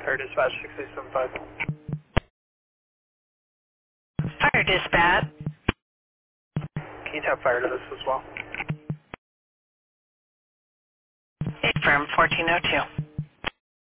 Fire Dispatch 6875. Fire dispatch. Can you tap fire to this as well? Affirm 1402.